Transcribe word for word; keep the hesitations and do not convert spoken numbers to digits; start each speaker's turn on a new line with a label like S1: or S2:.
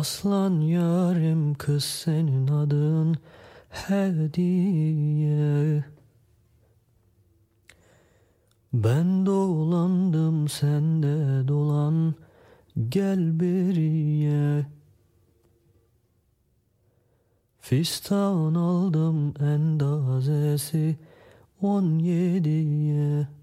S1: Aslan yarim kız senin adın hediye. Ben dolandım sen de dolan gel beriye. Fistan aldım endazesi on yediye.